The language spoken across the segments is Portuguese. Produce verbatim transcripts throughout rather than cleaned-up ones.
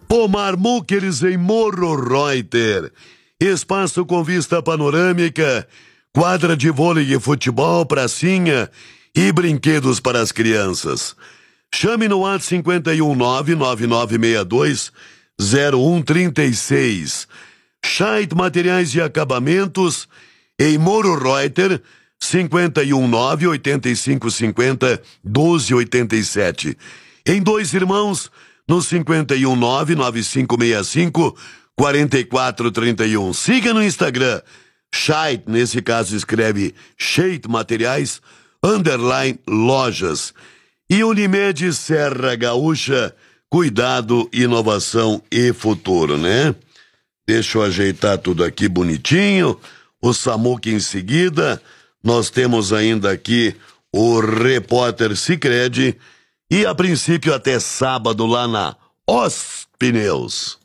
Pomar Múqueres em Morro Reuter. Espaço com vista panorâmica, quadra de vôlei e futebol, pracinha e brinquedos para as crianças. Chame no WhatsApp cinco um nove, nove nove seis dois, zero um três seis. Scheidt Materiais e Acabamentos em Morro Reuter, cinco um nove, oito cinco cinco zero, doze oito sete. Em Dois Irmãos, no cinco um nove, nove cinco seis cinco, quatro quatro três um. Siga no Instagram, Scheidt, nesse caso escreve Scheidt Materiais, underline lojas. E Unimed Serra Gaúcha, cuidado, inovação e futuro, né? Deixa eu ajeitar tudo aqui bonitinho. O Samuca em seguida. Nós temos ainda aqui o repórter Sicredi. E a princípio até sábado lá na Os Pneus.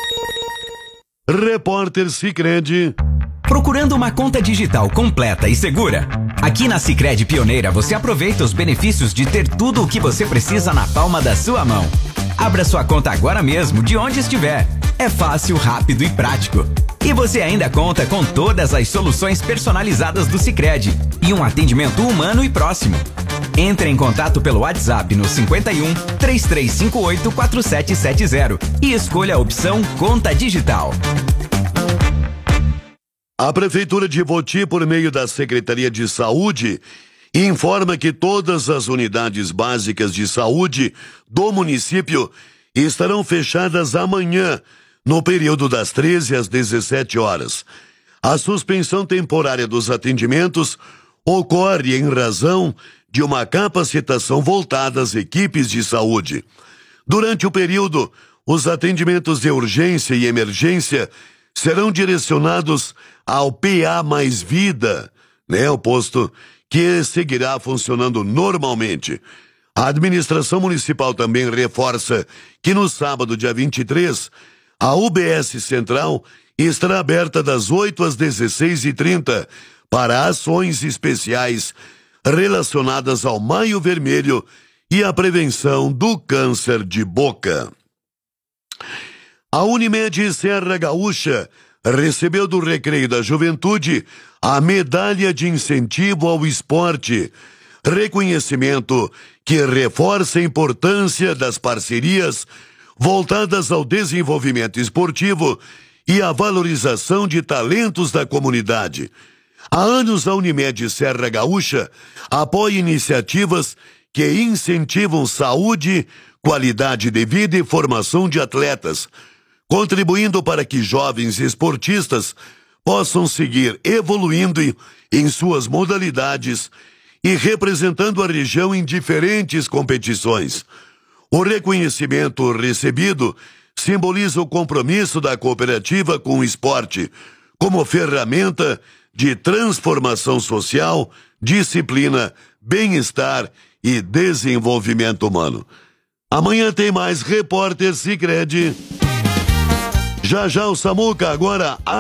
Repórter Sicredi. Procurando uma conta digital completa e segura? Aqui na Sicredi Pioneira você aproveita os benefícios de ter tudo o que você precisa na palma da sua mão. Abra sua conta agora mesmo, de onde estiver. É fácil, rápido e prático. E você ainda conta com todas as soluções personalizadas do Sicredi e um atendimento humano e próximo. Entre em contato pelo WhatsApp no cinco um, três três cinco oito, quatro sete sete zero e escolha a opção Conta Digital. A Prefeitura de Voti, por meio da Secretaria de Saúde, informa que todas as unidades básicas de saúde do município estarão fechadas amanhã, no período das treze às dezessete horas. A suspensão temporária dos atendimentos ocorre em razão de uma capacitação voltada às equipes de saúde. Durante o período, os atendimentos de urgência e emergência serão direcionados ao P A Mais Vida, né, o posto que seguirá funcionando normalmente. A administração municipal também reforça que no sábado, dia vinte e três, a U B S Central estará aberta das oito às dezesseis e trinta para ações especiais relacionadas ao Maio Vermelho e à prevenção do câncer de boca. A Unimed Serra Gaúcha recebeu do Recreio da Juventude a Medalha de Incentivo ao Esporte, reconhecimento que reforça a importância das parcerias voltadas ao desenvolvimento esportivo e à valorização de talentos da comunidade. Há anos a Unimed Serra Gaúcha apoia iniciativas que incentivam saúde, qualidade de vida e formação de atletas, contribuindo para que jovens esportistas possam seguir evoluindo em suas modalidades e representando a região em diferentes competições. O reconhecimento recebido simboliza o compromisso da cooperativa com o esporte como ferramenta de transformação social, disciplina, bem-estar e desenvolvimento humano. Amanhã tem mais Repórter Sicredi. Já já o Samuca, agora